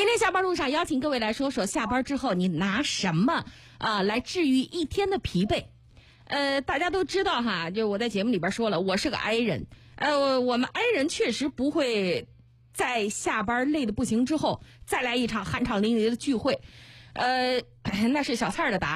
天下班路上邀请各位来说说下班之后你拿什么来治愈一天的疲惫。大家都知道哈，就我在节目里边说了，我是个 I 人。我们 I 人确实不会在下班累得不行之后再来一场酣畅淋漓的聚会。那是小蔡的答案。